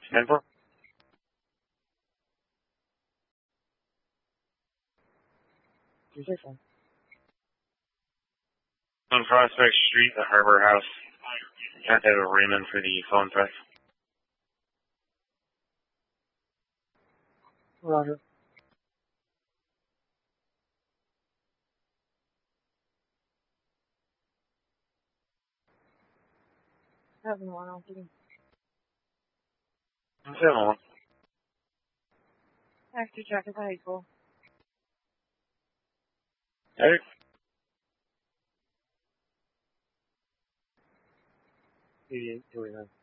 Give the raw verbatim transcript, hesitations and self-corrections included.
ten four. two six one. On Prospect Street, the Harbor House. Contact with Raymond for the phone press. Roger. seven one, I'll see. seven one. Active traffic vehicle. Hey. eighty-eight, two eighty-nine.